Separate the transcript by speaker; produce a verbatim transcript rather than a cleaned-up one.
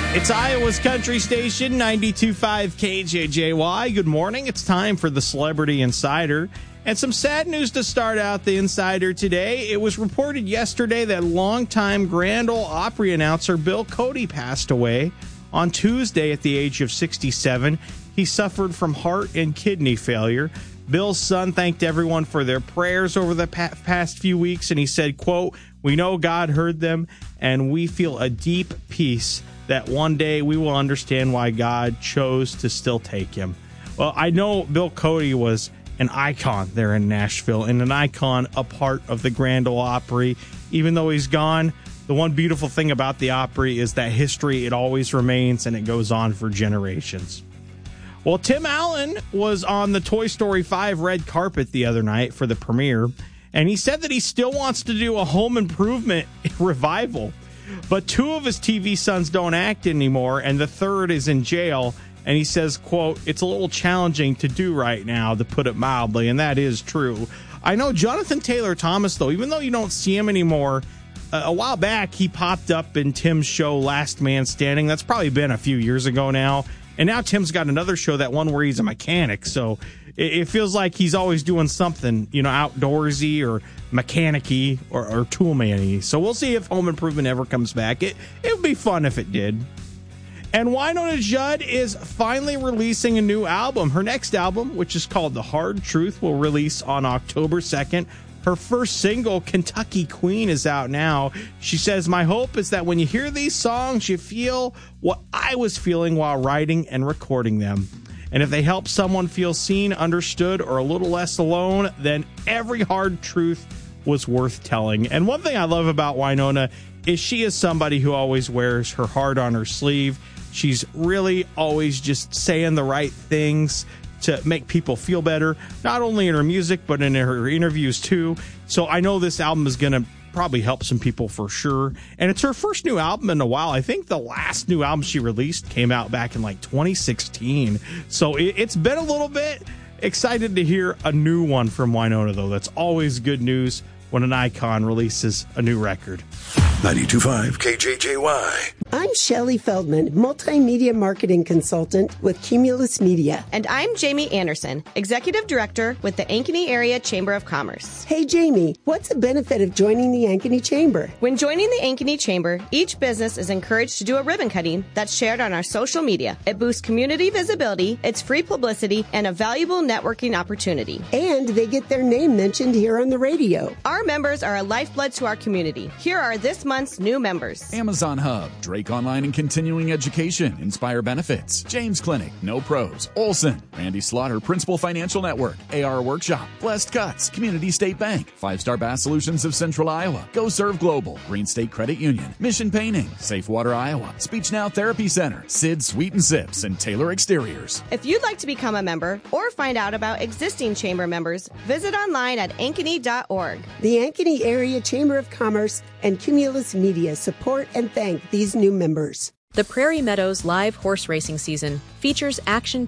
Speaker 1: It's Iowa's country station, ninety-two point five K J J Y. Good morning. It's time for the Celebrity Insider. And some sad news to start out the Insider today. It was reported yesterday that longtime Grand Ole Opry announcer Bill Cody passed away on Tuesday at the age of sixty-seven. He suffered from heart and kidney failure. Bill's son thanked everyone for their prayers over the pa- past few weeks, and he said, quote, "We know God heard them, and we feel a deep peace that one day we will understand why God chose to still take him." Well, I know Bill Cody was an icon there in Nashville and an icon, a part of the Grand Ole Opry. Even though he's gone, the one beautiful thing about the Opry is that history, it always remains and it goes on for generations. Well, Tim Allen was on the Toy Story five red carpet the other night for the premiere, and he said that he still wants to do a Home Improvement revival. But two of his T V sons don't act anymore, and the third is in jail. And he says, quote, "It's a little challenging to do right now, to put it mildly," and that is true. I know Jonathan Taylor Thomas, though, even though you don't see him anymore, uh, a while back he popped up in Tim's show Last Man Standing. That's probably been a few years ago now. And now Tim's got another show, that one where he's a mechanic. So it, it feels like he's always doing something, you know, outdoorsy or mechanic-y or, or toolman-y. So we'll see if Home Improvement ever comes back. It it would be fun if it did. And Wynonna Judd is finally releasing a new album. Her next album, which is called The Hard Truth, will release on October second. Her first single, Kentucky Queen, is out now. She says, "My hope is that when you hear these songs, you feel what I was feeling while writing and recording them. And if they help someone feel seen, understood, or a little less alone, then every hard truth was worth telling." And one thing I love about Wynonna is she is somebody who always wears her heart on her sleeve. She's really always just saying the right things to make people feel better, not only in her music, but in her interviews too. So I know this album is going to probably help some people for sure. And it's her first new album in a while. I think the last new album she released came out back in like twenty sixteen. So it, it's been a little bit. Excited to hear a new one from Wynonna, though. That's always good news when an icon releases a new record.
Speaker 2: ninety-two point five K J J Y.
Speaker 3: I'm Shelley Feldman, multimedia marketing consultant with Cumulus Media.
Speaker 4: And I'm Jamie Anderson, executive director with the Ankeny Area Chamber of Commerce.
Speaker 3: Hey, Jamie, what's the benefit of joining the Ankeny Chamber?
Speaker 4: When joining the Ankeny Chamber, each business is encouraged to do a ribbon cutting that's shared on our social media. It boosts community visibility, it's free publicity, and a valuable networking opportunity.
Speaker 3: And they get their name mentioned here on the radio.
Speaker 4: Our members are a lifeblood to our community. Here are this month's new members.
Speaker 5: Amazon Hub, Drake Online and Continuing Education, Inspire Benefits, James Clinic, No Pros, Olson, Randy Slaughter, Principal Financial Network, A R Workshop, Blessed Cuts, Community State Bank, Five Star Bass Solutions of Central Iowa, Go Serve Global, Green State Credit Union, Mission Painting, Safe Water Iowa, Speech Now Therapy Center, Sid Sweet and Sips, and Taylor Exteriors.
Speaker 4: If you'd like to become a member or find out about existing chamber members, visit online at ankeny dot org.
Speaker 3: The Ankeny Area Chamber of Commerce and Cumulus Media support and thank these new members.
Speaker 6: The Prairie Meadows live horse racing season features action